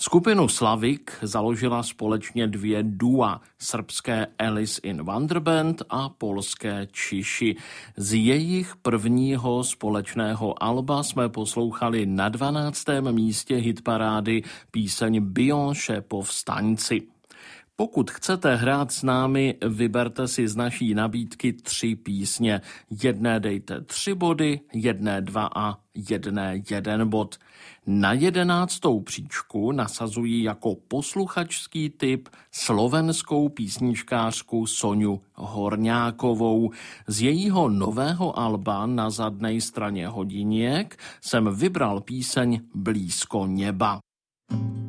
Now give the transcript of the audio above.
Skupinu Slavik založila společně dvě dua, srbské Alice in Wonderband a polské Čiši. Z jejich prvního společného alba jsme poslouchali na 12. místě hitparády píseň Beyoncé Povstaňci. Pokud chcete hrát s námi, vyberte si z naší nabídky 3 písně. Jedné dejte 3 body, jedné 2 a jedné 1 bod. Na 11. příčku nasazují jako posluchačský tip slovenskou písničkářku Soňu Horňákovou. Z jejího nového alba Na zadnej straně hodiněk jsem vybral píseň Blízko neba.